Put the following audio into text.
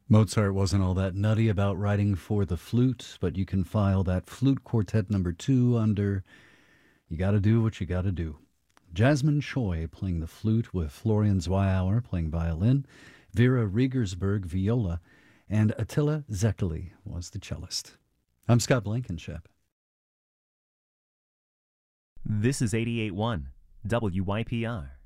Mozart wasn't all that nutty about writing for the flute, but you can file that Flute Quartet number 2 under You Gotta Do What You Gotta Do. Jasmine Choi playing the flute with Florian Zweiauer playing violin, Vera Riegersberg viola, and Attila Zekeli was the cellist. I'm Scott Blankenship. This is 88.1 WYPR.